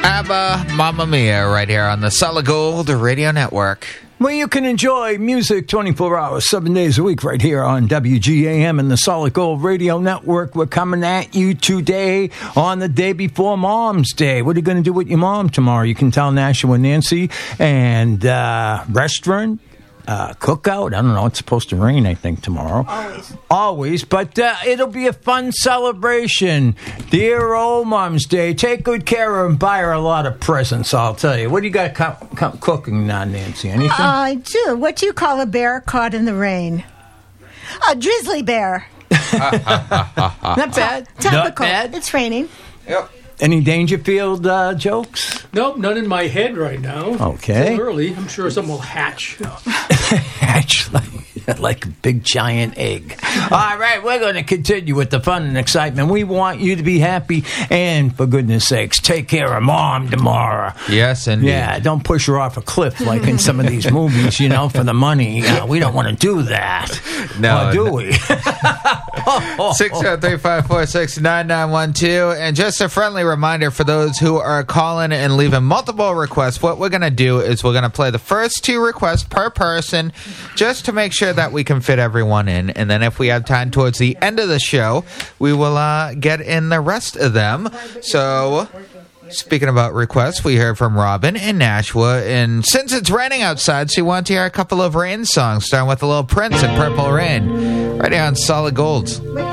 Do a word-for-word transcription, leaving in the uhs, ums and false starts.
ABBA, Mamma Mia, right here on the Solid Gold Radio Network. Well, you can enjoy music twenty-four hours, seven days a week right here on W G A M and the Solid Gold Radio Network. We're coming at you today on the day before Mom's Day. What are you going to do with your mom tomorrow? You can tell Nashua and Nancy. And uh, restaurant, uh, cookout. I don't know. It's supposed to rain, I think, tomorrow. Always. Always. But uh, it'll be a fun celebration. Dear old Mom's Day. Take good care of her and buy her a lot of presents, I'll tell you. What do you got co- co- cooking now, Nancy? Anything? Uh, I do. What do you call a bear caught in the rain? A drizzly bear. Not bad. Topical. Not bad. It's raining. Yep. Any Dangerfield uh, jokes? Nope, none in my head right now. Okay. It's early. I'm sure some will hatch. Actually, like a big giant egg. All right, we're going to continue with the fun and excitement. We want you to be happy, and for goodness sakes, take care of Mom tomorrow. Yes, indeed. Yeah, don't push her off a cliff like in some of these movies, you know, for the money. Uh, we don't want to do that. No, or do no. we? six zero three, five four six, nine nine one two. And just a friendly reminder for those who are calling and leaving multiple requests, what we're going to do is we're going to play the first two requests per person just to make sure that we can fit everyone in. And then if we have time towards the end of the show, we will uh, get in the rest of them. So, speaking about requests, we heard from Robin in Nashua. And since it's raining outside, she wants to hear a couple of rain songs, starting with a little Prince and Purple Rain. Right here on Solid Gold.